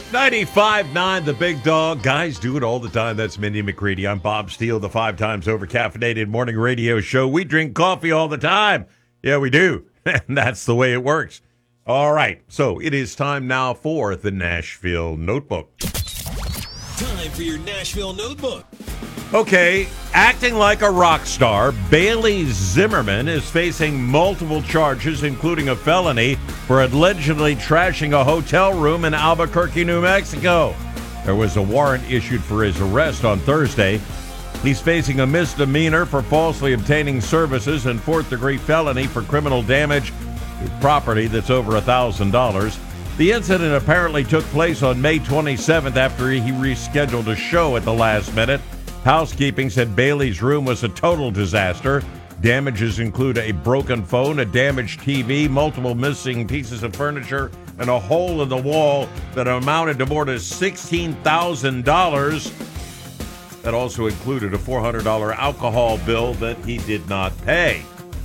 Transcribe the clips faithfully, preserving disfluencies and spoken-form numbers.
ninety-five point nine, The Big Dog. Guys do it all the time. That's Mindy McCready. I'm Bob Steele, the five times over caffeinated morning radio show. We drink coffee all the time. Yeah, we do. And that's the way it works. All right. So it is time now for the Nashville Notebook. Time for your Nashville Notebook. Okay, acting like a rock star, Bailey Zimmerman is facing multiple charges, including a felony for allegedly trashing a hotel room in Albuquerque, New Mexico. There was a warrant issued for his arrest on Thursday. He's facing a misdemeanor for falsely obtaining services and fourth-degree felony for criminal damage to property that's over one thousand dollars. The incident apparently took place on May twenty-seventh after he rescheduled a show at the last minute. Housekeeping said Bailey's room was a total disaster. Damages include a broken phone, a damaged T V, multiple missing pieces of furniture, and a hole in the wall that amounted to more than sixteen thousand dollars. That also included a four hundred dollars alcohol bill that he did not pay.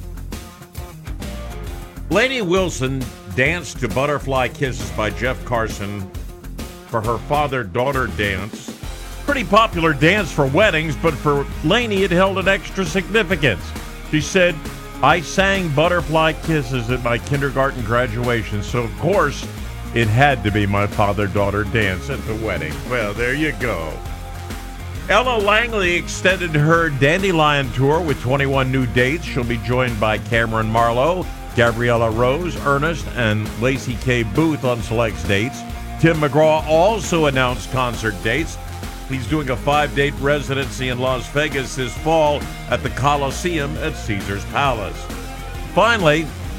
Lainey Wilson danced to Butterfly Kisses by Jeff Carson for her father-daughter dance. Pretty popular dance for weddings, but for Lainey, it held an extra significance. She said, I sang Butterfly Kisses at my kindergarten graduation, so of course, it had to be my father-daughter dance at the wedding. Well, there you go. Ella Langley extended her Dandelion tour with twenty-one new dates. She'll be joined by Cameron Marlowe, Gabriella Rose, Ernest, and Lacey K. Booth on select dates. Tim McGraw also announced concert dates. He's doing a five-date residency in Las Vegas this fall at the Coliseum at Caesars Palace. Finally,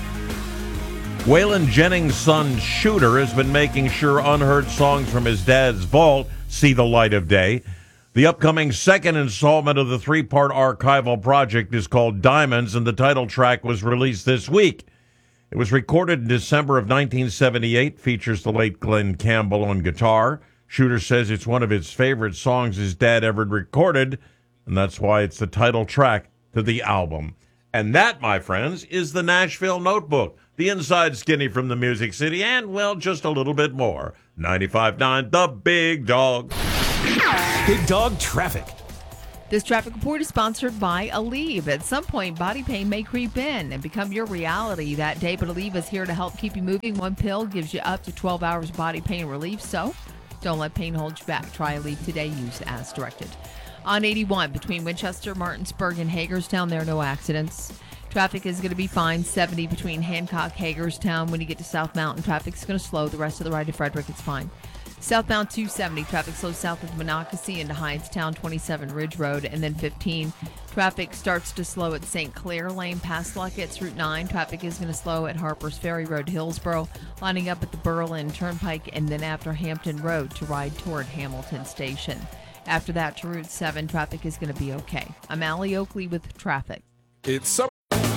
Waylon Jennings' son Shooter has been making sure unheard songs from his dad's vault see the light of day. The upcoming second installment of the three-part archival project is called Diamonds, and the title track was released this week. It was recorded in December of nineteen seventy-eight, features the late Glenn Campbell on guitar. Shooter says it's one of his favorite songs his dad ever recorded, and that's why it's the title track to the album. And that, my friends, is the Nashville Notebook, the inside skinny from the Music City, and, well, just a little bit more. ninety-five point nine, The Big Dog. Big Dog Traffic. This traffic report is sponsored by Aleve. At some point, body pain may creep in and become your reality that day, but Aleve is here to help keep you moving. One pill gives you up to twelve hours of body pain relief, so don't let pain hold you back. Try Aleve today. Use as directed. On eighty-one, between Winchester, Martinsburg, and Hagerstown, there are no accidents. Traffic is going to be fine. seventy between Hancock, Hagerstown. When you get to South Mountain, traffic's going to slow. The rest of the ride to Frederick, it's fine. Southbound two seventy, traffic slows south of Monocacy into Hindstown, twenty-seven Ridge Road, and then fifteen. Traffic starts to slow at Saint Clair Lane past Luckett's Route nine. Traffic is going to slow at Harper's Ferry Road, Hillsboro, lining up at the Berlin Turnpike, and then after Hampton Road to ride toward Hamilton Station. After that to Route seven, traffic is going to be okay. I'm Allie Oakley with traffic. It's summer.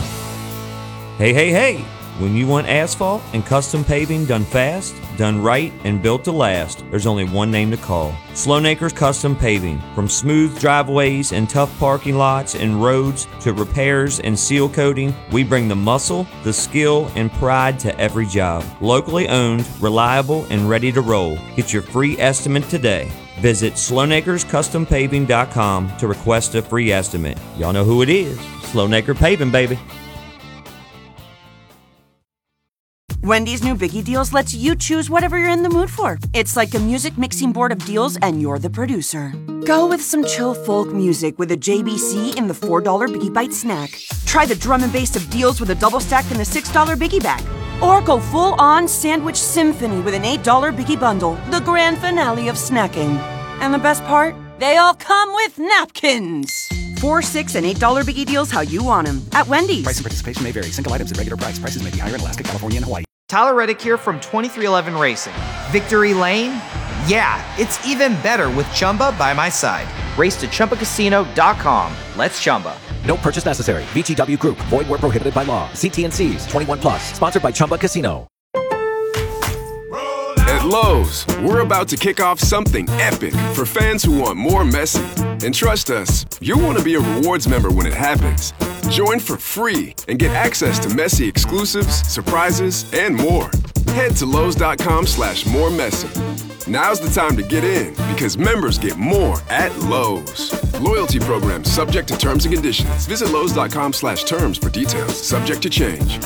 Hey, hey, hey! When you want asphalt and custom paving done fast, done right, and built to last, there's only one name to call. Sloanacres Custom Paving. From smooth driveways and tough parking lots and roads to repairs and seal coating, we bring the muscle, the skill, and pride to every job. Locally owned, reliable, and ready to roll. Get your free estimate today. Visit Sloanacres Custom Paving dot com to request a free estimate. Y'all know who it is. Sloanacre Paving, baby. Wendy's new Biggie Deals lets you choose whatever you're in the mood for. It's like a music mixing board of deals, and you're the producer. Go with some chill folk music with a J B C in the four dollar Biggie Bite snack. Try the drum and bass of deals with a double stack in the six dollar Biggie Bag. Or go full-on sandwich symphony with an eight dollar Biggie Bundle, the grand finale of snacking. And the best part? They all come with napkins. Four, six, and eight dollar Biggie Deals how you want them at Wendy's. Price and participation may vary. Single items at regular price. Prices may be higher in Alaska, California, and Hawaii. Tyler Reddick here from twenty-three eleven Racing. Victory Lane? Yeah, it's even better with Chumba by my side. Race to Chumba Casino dot com. Let's Chumba. No purchase necessary. V G W Group. Void where prohibited by law. See T and C's. twenty-one plus. Sponsored by Chumba Casino. At Lowe's, we're about to kick off something epic for fans who want more Messi. And trust us, you'll want to be a rewards member when it happens. Join for free and get access to Messi exclusives, surprises, and more. Head to Lowe's dot com slash more Messi. Now's the time to get in because members get more at Lowe's. Loyalty program subject to terms and conditions. Visit Lowe's.com slash terms for details. Subject to change.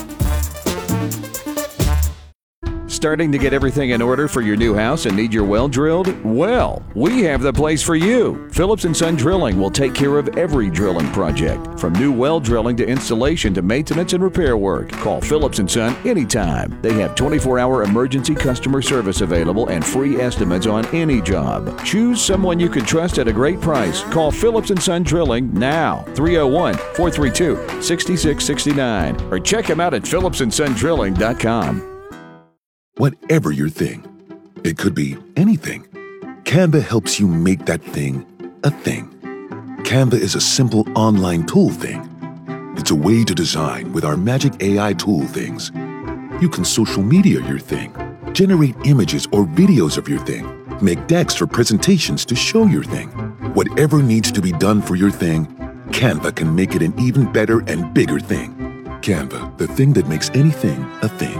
Starting to get everything in order for your new house and need your well drilled? Well, we have the place for you. Phillips and Son Drilling will take care of every drilling project, from new well drilling to installation to maintenance and repair work. Call Phillips and Son anytime. They have twenty-four hour emergency customer service available and free estimates on any job. Choose someone you can trust at a great price. Call Phillips and Son Drilling now, three oh one, four three two, six six six nine, or check them out at phillips and son drilling dot com. Whatever your thing, it could be anything. Canva helps you make that thing a thing. Canva is a simple online tool thing. It's a way to design with our magic A I tool things. You can social media your thing, generate images or videos of your thing, make decks or presentations to show your thing. Whatever needs to be done for your thing, Canva can make it an even better and bigger thing. Canva, the thing that makes anything a thing.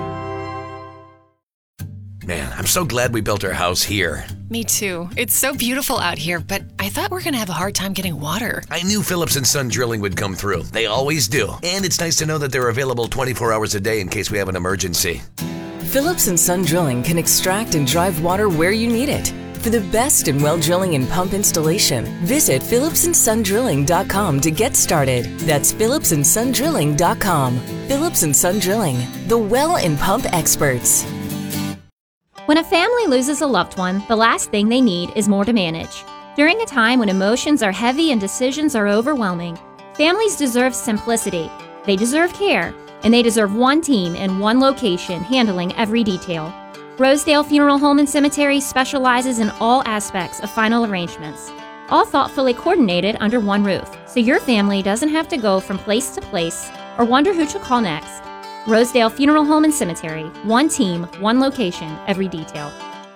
Man, I'm so glad we built our house here. Me too. It's so beautiful out here, but I thought we were going to have a hard time getting water. I knew Phillips and Son Drilling would come through. They always do. And it's nice to know that they're available twenty-four hours a day in case we have an emergency. Phillips and Son Drilling can extract and drive water where you need it. For the best in well drilling and pump installation, visit phillips and son drilling dot com to get started. That's phillips and son drilling dot com. Phillips and Son Drilling, the well and pump experts. When a family loses a loved one, the last thing they need is more to manage. During a time when emotions are heavy and decisions are overwhelming, families deserve simplicity. They deserve care, and they deserve one team in one location handling every detail. Rosedale Funeral Home and Cemetery specializes in all aspects of final arrangements, all thoughtfully coordinated under one roof, so your family doesn't have to go from place to place or wonder who to call next. Rosedale Funeral Home and Cemetery. One team, one location, every detail.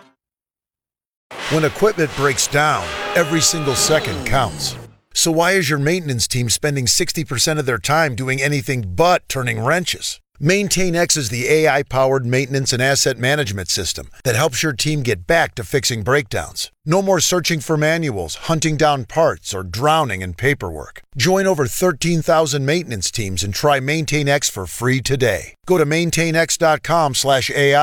When equipment breaks down, every single second counts. So why is your maintenance team spending sixty percent of their time doing anything but turning wrenches? MaintainX is the A I-powered maintenance and asset management system that helps your team get back to fixing breakdowns. No more searching for manuals, hunting down parts, or drowning in paperwork. Join over thirteen thousand maintenance teams and try MaintainX for free today. Go to maintainx dot com slash A I